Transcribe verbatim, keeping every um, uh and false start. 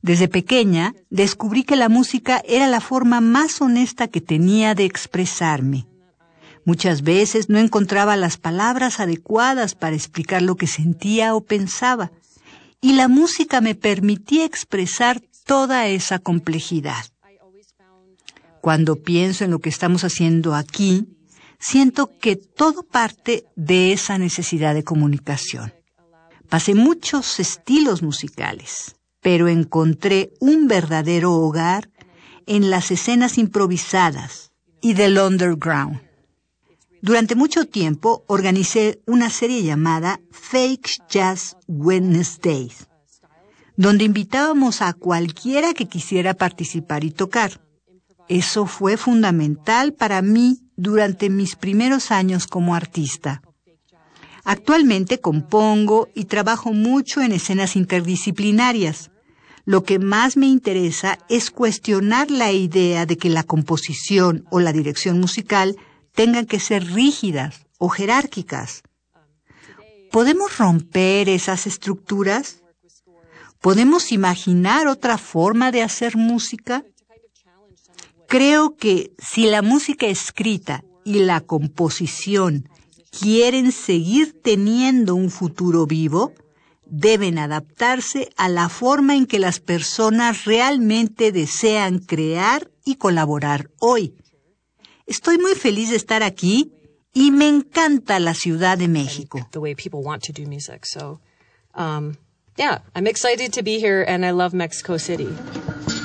Desde pequeña, descubrí que la música era la forma más honesta que tenía de expresarme. Muchas veces no encontraba las palabras adecuadas para explicar lo que sentía o pensaba, y la música me permitía expresar toda esa complejidad. Cuando pienso en lo que estamos haciendo aquí, siento que todo parte de esa necesidad de comunicación. Pasé muchos estilos musicales, pero encontré un verdadero hogar en las escenas improvisadas y del underground. Durante mucho tiempo organicé una serie llamada Fake Jazz Wednesdays, donde invitábamos a cualquiera que quisiera participar y tocar. Eso fue fundamental para mí durante mis primeros años como artista. Actualmente compongo y trabajo mucho en escenas interdisciplinarias. Lo que más me interesa es cuestionar la idea de que la composición o la dirección musical tengan que ser rígidas o jerárquicas. ¿Podemos romper esas estructuras? ¿Podemos imaginar otra forma de hacer música? Creo que si la música escrita y la composición quieren seguir teniendo un futuro vivo, deben adaptarse a la forma en que las personas realmente desean crear y colaborar hoy. Estoy muy feliz de estar aquí y me encanta la Ciudad de México. The way people want to do music. So, um, yeah, I'm excited to be here and I love Mexico City.